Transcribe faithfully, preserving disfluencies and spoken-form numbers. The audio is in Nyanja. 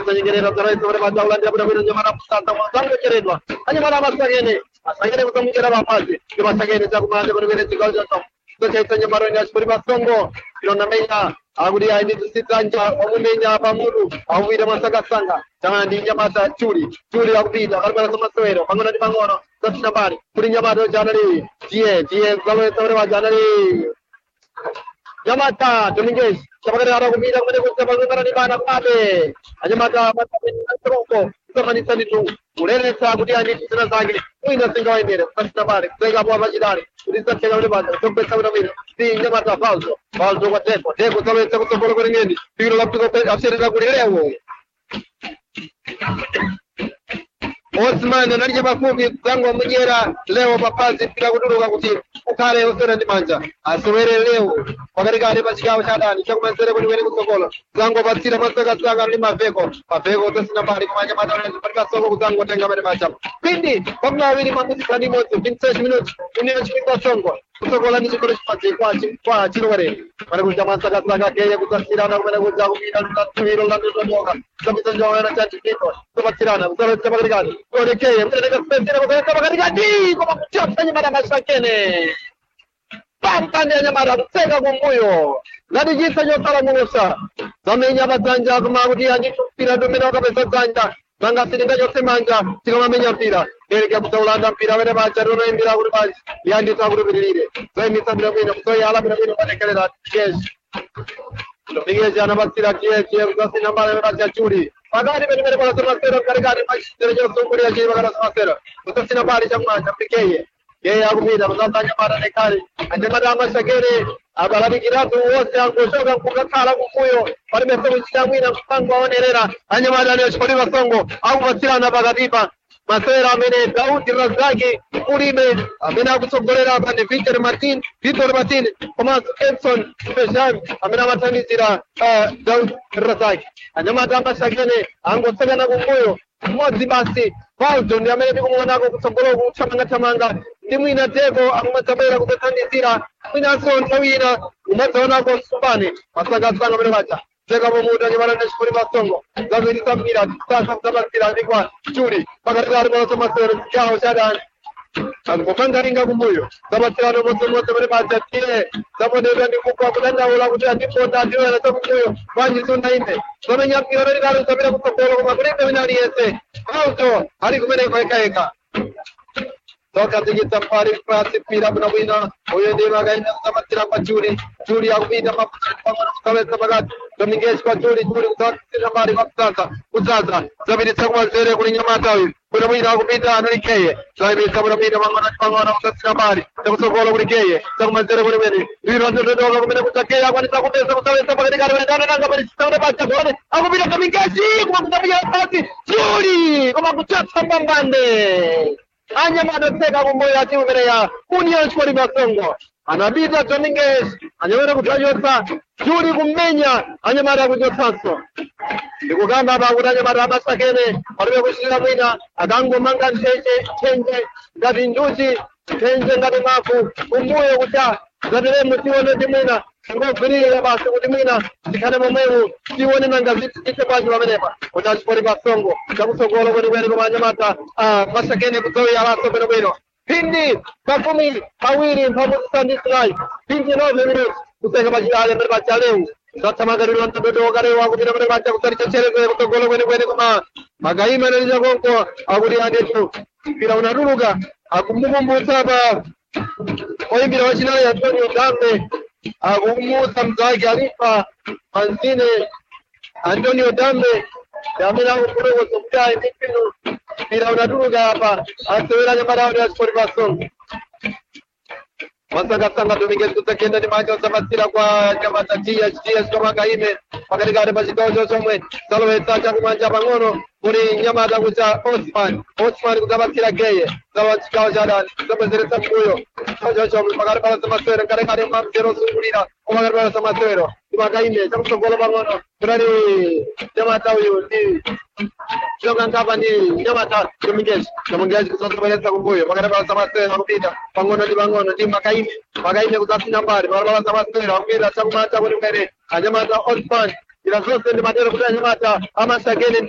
nyingine tarehe sobre madaula ndio bila nyamara msata mwanzo keredwa anyamara masagene asagene kutamkira bapasi kwa masagene za kumanda kwa ngene tigaza to kwa nyamara ni asipuri basongo ilona menya aguri aindi tusitanja omumenya pamuru awira masaga sanga tandi nyamata churi churi akupita kalibala somaswero pangona ndi pangono tasina bari kuri nyamata janali tie tie kalwe sobre wajanali Yamata, Dominguez, Sabagara Kumida, Sabagara Nibana Pate, Ajamata, Tronco, Samanita, Urene Sagudiani, Sinazagi, Winner Single in there, Pastabari, Sega Bajidari, this is the Chevrolet, some Pesavina, seeing Yamata Falso, Falso, whatever, they could always have some following, people have to go to Asher. Osman na Najaba Fubi, Zango Mujera, Leo Papazi, Pilaguruga Kuti, Ukare, Osera di Manja, Aswere Leo, Pagariga de Basica Shadan, Chokman Ceremony with Sokolo, Zango Basira Masaga Saga Lima Vego, Pavego, Tesna Bari, Majamata, and Pacaso, Zango Tanga Macha. Pindi, Pamla, really Mamus Sanimo, in six minutes, in the Chimika Songo, Sokola is a correspondent, watching Qua Chilore, Managuja Masaga Saga, Kusirana, when I was out to Hero London, Samson Joanna Chachito, Somatirana, Sabagari. Ora che è una specie di magari come c'è una masakene panta ne nyamara tseka kumbuyo ngati chisa chotala musa zamenya bazanja kumakuti anji kupira domino kapesa dzanja manga siringa chose manja tikamamenya mpira ereke kutaulanda mpira wene bacha rono imbira kuti bachi yandisa kuti pitirire zoimisa bwino bwino kuzoyala bwino bwino patekelera yes Dominguez anabatsira kie kie kuzasi nambala bacha churi Magari bener bola semasero karigari masih jo sumuri aji bagara semasero kuzasi nambala jamma jampikeye ye agumida bazatanya mara nekari ande madama sagere abalabi kiratu wose angoshoga kukatala kumuyo pari meso mchangwina mpango onerera anyamada ne chori basongo au batsirana bagadipa Masera mene Daudi Razaki Urime amena kusogolera bane Victor Martin Victor Martin Thomas Edson Special amena matandizira Daudi Razaki anyama damba sagene ango sagana kumbuyo mmozi basi Faldo ndi amene ndikumona ko kusogolo kuchamanga chamanga ndimwina tego akumatabera kutandizira mwina so ntawina umazaona ko subane masaga tsanga bere bacha Chega muda nyamara na shukuri basongo gaviri tambira sasa tabakira ndikwa churi pakati bola somasero chao shadan Angopanga ringa kumbuyo tabatira no moto moto bere bacha tire sabode ndi kukwa kudanda ola kuti andiponda ndiwe na kumbuyo banyi sunda inde somenya piro ri garu sabira kutokolo kuma kurinde winali ese auto hari kumene kwa eka Toka tigi tampari prati pira bna wina oye de magaina tabatira kwa churi churi akupita mafuta kama sabagat Dominguez kwa churi churi utatina mari mapsaka uzaza zabiri tsakwa zere kuri nyamata uyu kuna wina akupita analikeye sahibi sabura mida mangana mangana utatina mari takusokolo kuri keye tsakwa zere kuri wene wina ndo ndo kumene kutakea kwa nitakupesa kutaweza pakati kare wene dana nanga bari tsakwa bacha kone akupita Dominguez kuma kutabia pati churi kuma kuchatsa mbambande Anyamada tseka kumbuyo ati umereya Union Sport Basongo anabida Dominguez anyamada kutayotsa Juri kumenya anyamada kujotsaso ndikugamba apa anyamada abasakene palibe kushira mwina akango manga ncheche chenje ngati nduchi chenje ngati mafu kumbuyo kucha zatele mutione timwina ngogwirira basi kuti mwina ndikhale momwewu tione nanga zitite basi pamenepa Union Sport Basongo chakusogolo kuti kwene koma anyamata basakene kuzoya alaso bwino bwino Hindi makumi mawiri mphamvu zisandisirai Hindi nove minuti kuseka machilale mbere machaleu Zatamagari lonta dodo kare wa kupita mbere macha kusari chere kutogolo kwene kwene koma Magaima nalija konko akuri adetu Pira unaruluga akumbukumbusa pa Oimbira wachinale Antonio Dambe Akumusa mzaki alipa Manzine Antonio Dambe Yamina ukuru kusumtia imipinu Pira unaruluga hapa Asewela nyamara wani wa Sport Basongo Masaka sanga Dominguez kutakenda ni macho sabatira kwa nyamata T H T S kama kaime Pakati kare bashitojo somwe Salwe sacha kumanja pangono Kuri nyamata kucha Osman Osman kusabatira geye Salwa chikawa jadani Sabazire sambuyo Chojo chomwe Pakari pala samaswero Kare kare mamzero sungurina Kumakari pala samaswero Kima kaime Chakuto golo pangono Kurani nyamata uyu Ni Shokan kapa ni nyamata Dominguez Dominguez kusabatira kumbuyo Pakari pala samaswero Kupita Pangono di pangono Di makai Magaine kutasi nambari Marabala samaswero Kupita chakumata kuri mbere Anyamata Osman Ila zote ni matero kuta nyamata Ama sagene